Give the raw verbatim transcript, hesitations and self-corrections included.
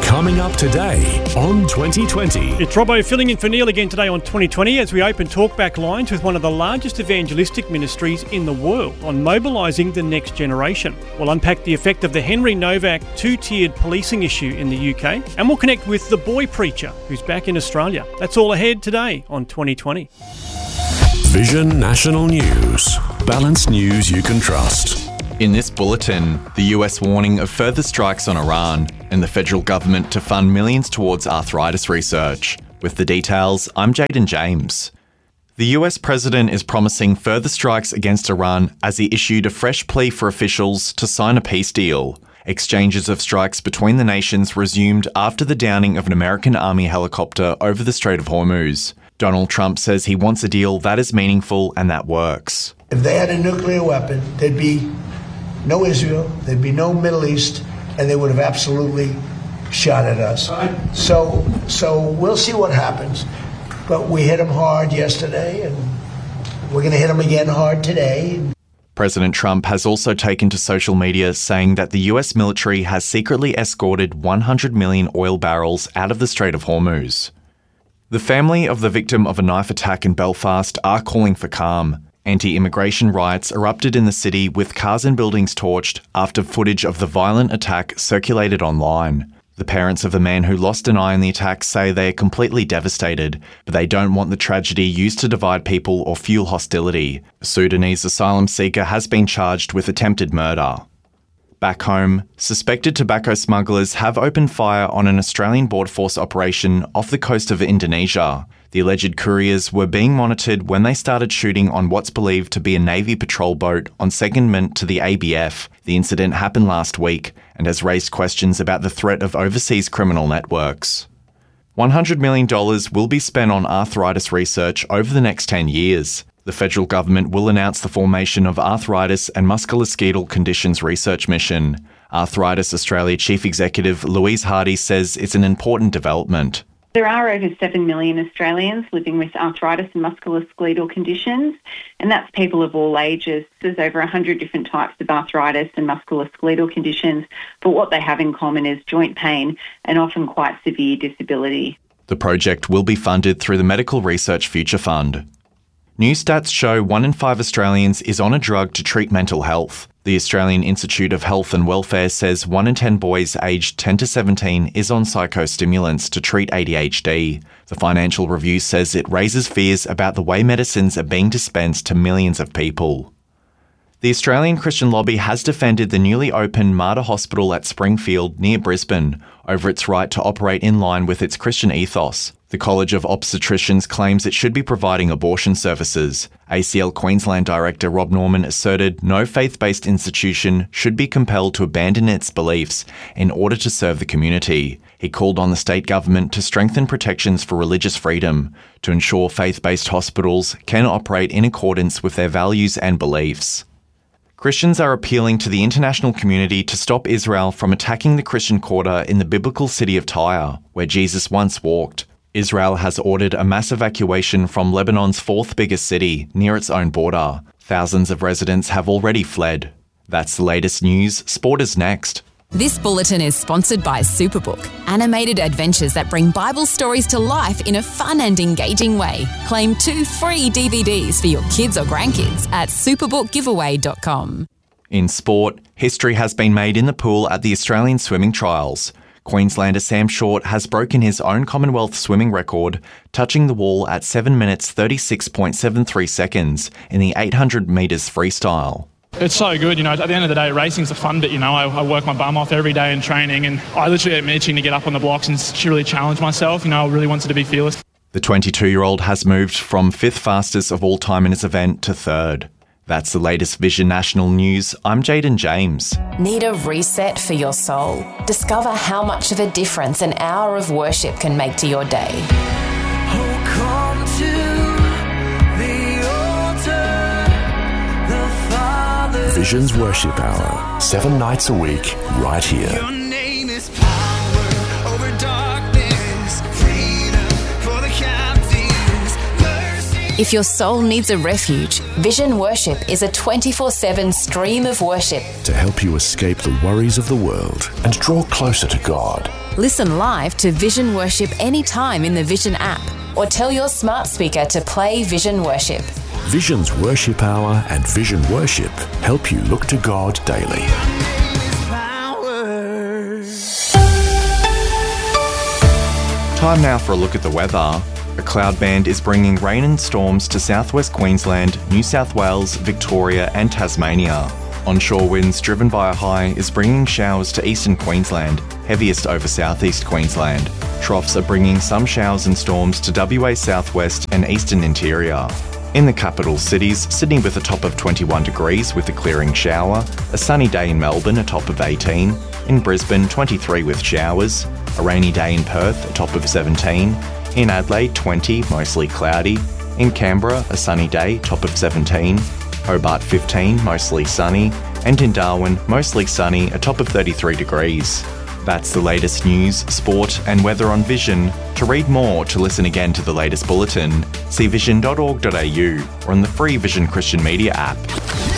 Coming up today on twenty twenty. It's Robbo filling in for Neil again today on twenty twenty as we open talkback lines with one of the largest evangelistic ministries in the world on mobilising the next generation. We'll unpack the effect of the Henry Novak two-tiered policing issue in the U K, and we'll connect with the boy preacher who's back in Australia. That's all ahead today on twenty twenty. Vision National News. Balanced news you can trust. In this bulletin, the U S warning of further strikes on Iran and the federal government to fund millions towards arthritis research. With the details, I'm Jaden James. The U S president is promising further strikes against Iran as he issued a fresh plea for officials to sign a peace deal. Exchanges of strikes between the nations resumed after the downing of an American Army helicopter over the Strait of Hormuz. Donald Trump says he wants a deal that is meaningful and that works. If they had a nuclear weapon, there'd be no Israel, there'd be no Middle East, and they would have absolutely shot at us. So, so we'll see what happens. But we hit them hard yesterday, and we're going to hit them again hard today. President Trump has also taken to social media saying that the U S military has secretly escorted one hundred million oil barrels out of the Strait of Hormuz. The family of the victim of a knife attack in Belfast are calling for calm. Anti-immigration riots erupted in the city with cars and buildings torched after footage of the violent attack circulated online. The parents of the man who lost an eye in the attack say they are completely devastated, but they don't want the tragedy used to divide people or fuel hostility. A Sudanese asylum seeker has been charged with attempted murder. Back home, suspected tobacco smugglers have opened fire on an Australian Border Force operation off the coast of Indonesia. The alleged couriers were being monitored when they started shooting on what's believed to be a Navy patrol boat on secondment to the A B F. The incident happened last week and has raised questions about the threat of overseas criminal networks. one hundred million dollars will be spent on arthritis research over the next ten years. The federal government will announce the formation of Arthritis and Musculoskeletal Conditions Research Mission. Arthritis Australia Chief Executive Louise Hardy says it's an important development. There are over seven million Australians living with arthritis and musculoskeletal conditions, and that's people of all ages. There's over one hundred different types of arthritis and musculoskeletal conditions, but what they have in common is joint pain and often quite severe disability. The project will be funded through the Medical Research Future Fund. New stats show one in five Australians is on a drug to treat mental health. The Australian Institute of Health and Welfare says one in ten boys aged ten to seventeen is on psychostimulants to treat A D H D. The Financial Review says it raises fears about the way medicines are being dispensed to millions of people. The Australian Christian Lobby has defended the newly opened Mater Hospital at Springfield near Brisbane over its right to operate in line with its Christian ethos. The College of Obstetricians claims it should be providing abortion services. A C L Queensland Director Rob Norman asserted no faith-based institution should be compelled to abandon its beliefs in order to serve the community. He called on the state government to strengthen protections for religious freedom to ensure faith-based hospitals can operate in accordance with their values and beliefs. Christians are appealing to the international community to stop Israel from attacking the Christian quarter in the biblical city of Tyre, where Jesus once walked. Israel has ordered a mass evacuation from Lebanon's fourth biggest city, near its own border. Thousands of residents have already fled. That's the latest news. Sport is next. This bulletin is sponsored by Superbook, animated adventures that bring Bible stories to life in a fun and engaging way. Claim two free D V Ds for your kids or grandkids at superbook giveaway dot com. In sport, history has been made in the pool at the Australian Swimming Trials. Queenslander Sam Short has broken his own Commonwealth swimming record, touching the wall at seven minutes thirty-six point seven three seconds in the eight hundred metres freestyle. It's so good, you know, at the end of the day, racing's a fun bit, you know, I, I work my bum off every day in training and I literally am itching to get up on the blocks and really challenge myself, you know, I really wanted to be fearless. The twenty-two-year-old has moved from fifth fastest of all time in his event to third. That's the latest Vision National News. I'm Jaden James. Need a reset for your soul? Discover how much of a difference an hour of worship can make to your day. Oh, come to the altar, the Father's Vision's Worship Hour, seven nights a week, right here. Your name is power over darkness, freedom for the captives, mercy. If your soul needs a refuge, Vision Worship is a twenty-four seven stream of worship. To help you escape the worries of the world and draw closer to God. Listen live to Vision Worship anytime in the Vision app, or tell your smart speaker to play Vision Worship. Vision's Worship Hour and Vision Worship help you look to God daily. Time now for a look at the weather. A cloud band is bringing rain and storms to southwest Queensland, New South Wales, Victoria and Tasmania. Onshore winds driven by a high is bringing showers to eastern Queensland, heaviest over southeast Queensland. Troughs are bringing some showers and storms to W A southwest and eastern interior. In the capital cities, Sydney with a top of twenty-one degrees with a clearing shower, a sunny day in Melbourne, a top of eighteen, in Brisbane twenty-three with showers, a rainy day in Perth, a top of seventeen, in Adelaide twenty, mostly cloudy, in Canberra a sunny day, top of seventeen, Hobart fifteen, mostly sunny, and in Darwin mostly sunny, a top of thirty-three degrees. That's the latest news, sport and weather on Vision. To read more, to listen again to the latest bulletin, see vision dot org dot a u or on the free Vision Christian Media app.